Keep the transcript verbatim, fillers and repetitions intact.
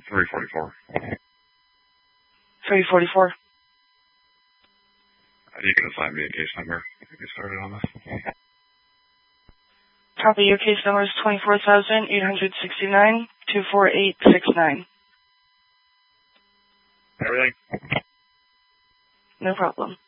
three forty-four. three forty-four. You can assign me a case number to get started on this. Copy. Your case number is twenty-four thousand eight hundred sixty-nine two four eight six nine. Everything? No problem.